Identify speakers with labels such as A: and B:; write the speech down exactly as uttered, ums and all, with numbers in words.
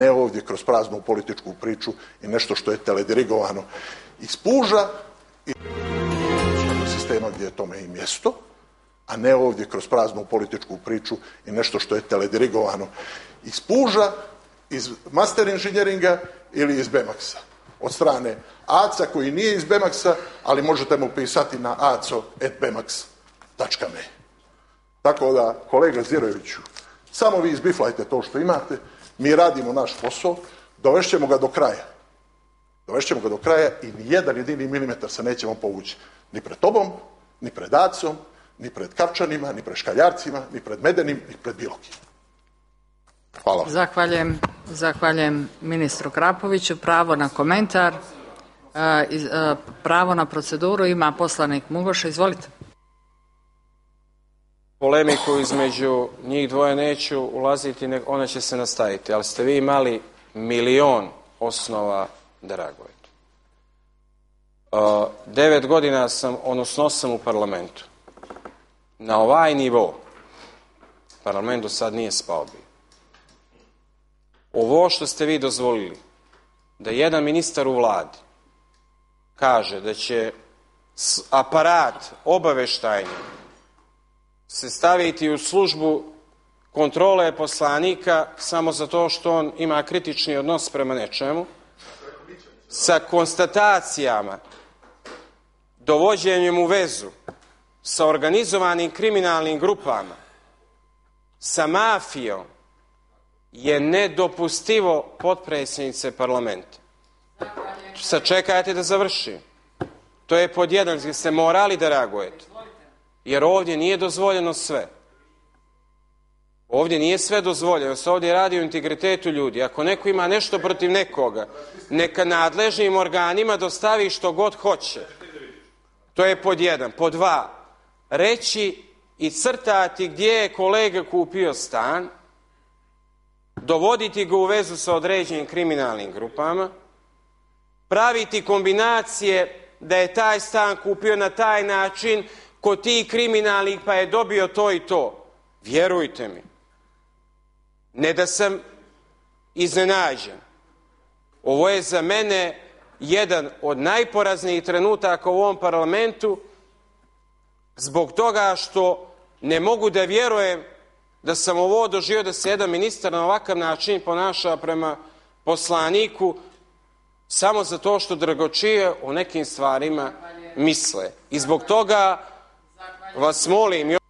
A: ne ovdje kroz praznu političku priču i nešto što je teledirigovano iz puža i sistema gdje je tome i mjesto, a ne ovdje kroz praznu političku priču i nešto što je teledirigovano iz puža, iz master inženjeringa ili iz Bemaxa. Od strane Aca koji nije iz Bemaxa, ali možete mu pisati na aco et bemax tačka me. Tako da, kolega Ziroviću, samo vi izbiflajte to što imate, mi radimo naš posao, dovešćemo ga do kraja. Dovešćemo ga do kraja i nijedan jedini milimetar se nećemo povući. Ni pred tobom, ni pred Acom, ni pred Kapčanima, ni pred Škaljarcima, ni pred Medenim, ni pred bilo kim. Hvala.
B: Zahvaljujem, zahvaljujem ministru Krapoviću. Pravo na komentar, pravo na proceduru ima poslanik Mugoša. Izvolite.
C: Polemiku između njih dvoje neću ulaziti, ona će se nastaviti, ali ste vi imali milion osnova da reagujete. Uh, devet godina sam, odnosno sam u parlamentu. Na ovaj nivo parlament do sad nije spao bio. Ovo što ste vi dozvolili, da jedan ministar u vladi kaže da će aparat obaveštajni se staviti u službu kontrole poslanika samo zato što on ima kritični odnos prema nečemu, sa konstatacijama, dovođenjem u vezu sa organizovanim kriminalnim grupama, sa mafijom, je nedopustivo, potpredsjednice parlamenta. Sačekajte da završim. To je pod jedan, gdje ste morali da reagujete. Jer ovdje nije dozvoljeno sve. Ovdje nije sve dozvoljeno. Se ovdje radi o integritetu ljudi. Ako neko ima nešto protiv nekoga, neka nadležnim organima dostavi što god hoće. To je pod jedan. Pod dva, reći i crtati gdje je kolega kupio stan, dovoditi ga u vezu sa određenim kriminalnim grupama, praviti kombinacije da je taj stan kupio na taj način kod tih kriminalnih pa je dobio to i to. Vjerujte mi, ne da sam iznenađen. Ovo je za mene jedan od najporaznijih trenutaka u ovom parlamentu zbog toga što ne mogu da vjerujem da sam ovo doživio da se jedan ministar na ovakav način ponaša prema poslaniku samo zato što dragočije o nekim stvarima misle. I zbog toga vas molim